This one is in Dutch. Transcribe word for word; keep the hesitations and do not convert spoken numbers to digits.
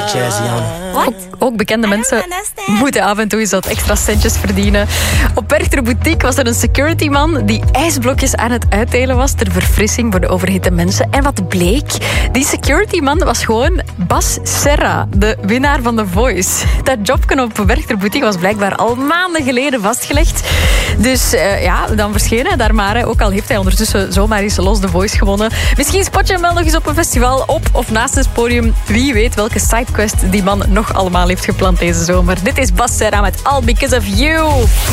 jazzy aan. Ook, ook bekende mensen moeten af en toe eens wat extra centjes verdienen. Op Werchter Boutique was er een securityman die ijsblokjes aan het uitdelen was ter verfrissing voor de overhitte mensen. En wat bleek? Die securityman was gewoon Bas Serra, de winnaar van The Voice. Dat jobje op Werchter Boutique was blijkbaar al maanden geleden vastgelegd. Dus uh, ja, dan verscheen hij daar maar. Hè. Ook al heeft hij ondertussen zomaar eens los The Voice gewonnen. Misschien spot je hem wel nog eens op een festival, op of naast het podium. Wie weet welke sidequest die man nog allemaal heeft gepland deze zomer. Dit is Bas Serra met All Because of You.